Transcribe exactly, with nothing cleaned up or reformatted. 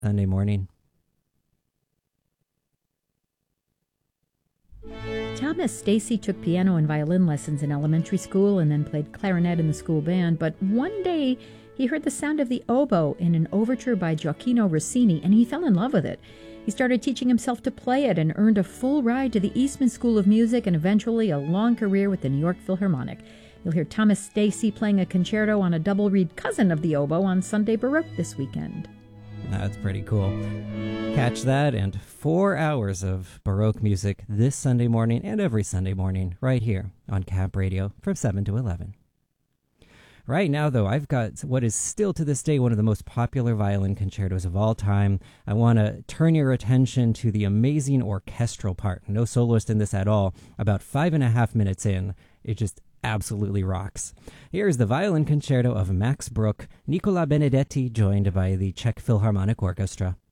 Sunday morning. Thomas Stacy took piano and violin lessons in elementary school and then played clarinet in the school band, but one day he heard the sound of the oboe in an overture by Gioacchino Rossini, and he fell in love with it. He started teaching himself to play it and earned a full ride to the Eastman School of Music and eventually a long career with the New York Philharmonic. You'll hear Thomas Stacy playing a concerto on a double-reed cousin of the oboe on Sunday Baroque this weekend. That's pretty cool. Catch that and four hours of Baroque music this Sunday morning and every Sunday morning right here on Cap Radio from seven to eleven. Right now, though, I've got what is still to this day one of the most popular violin concertos of all time. I want to turn your attention to the amazing orchestral part. No soloist in this at all. About five and a half minutes in, it just absolutely rocks. Here's the violin concerto of Max Bruch, Nicola Benedetti, joined by the Czech Philharmonic Orchestra.